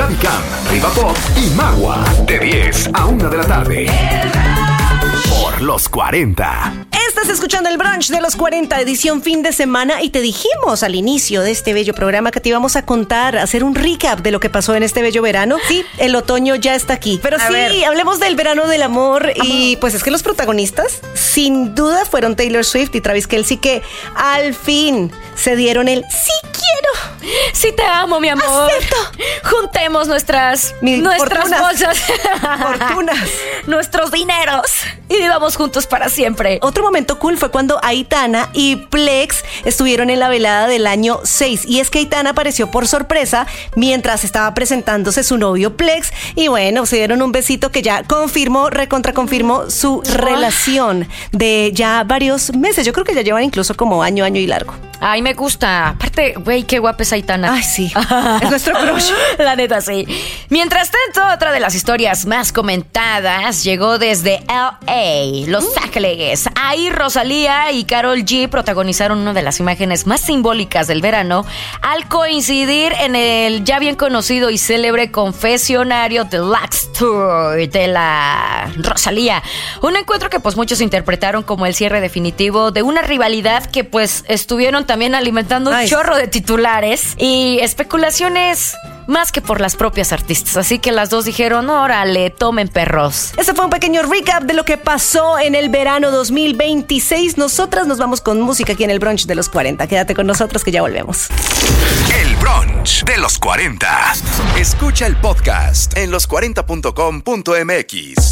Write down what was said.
Gaby Cam, Riva Pop y Magua. De 10 a 1 de la tarde. Por los 40. Estás escuchando el brunch de los 40, edición fin de semana, y te dijimos al inicio de este bello programa que te íbamos a contar, hacer un recap de lo que pasó en este bello verano. Sí, el otoño ya está aquí. Pero hablemos del verano del amor. Y pues es que los protagonistas, sin duda, fueron Taylor Swift y Travis Kelce, que al fin se dieron el sí quiero. Sí te amo, mi amor. Acepto. Juntemos nuestras fortunas. bolsas. Fortunas. Nuestros dineros. Y vivamos juntos para siempre. Otro momento cool fue cuando Aitana y Plex estuvieron en la velada del año 6. Y es que Aitana apareció por sorpresa mientras estaba presentándose su novio Plex. Y bueno, se dieron un besito que ya recontraconfirmó su relación de ya varios meses. Yo creo que ya llevan incluso como año y largo. Ay, me gusta. Aparte, güey, qué guapa es Aitana. Ay, sí. Es nuestro crush. La neta, sí. Mientras tanto, otra de las historias más comentadas llegó desde L.A., Los Ángeles. Ahí Rosalía y Karol G protagonizaron una de las imágenes más simbólicas del verano al coincidir en el ya bien conocido y célebre confesionario Deluxe Tour de la Rosalía. Un encuentro que pues muchos interpretaron como el cierre definitivo de una rivalidad que pues estuvieron también alimentando un chorro de titulares y especulaciones más que por las propias artistas. Así que las dos dijeron, órale, tomen perros. Ese fue un pequeño recap de lo que pasó en el verano 2026. Nosotras nos vamos con música aquí en el brunch de los 40. Quédate con nosotros que ya volvemos. El brunch de los 40. Escucha el podcast en los40.com.mx.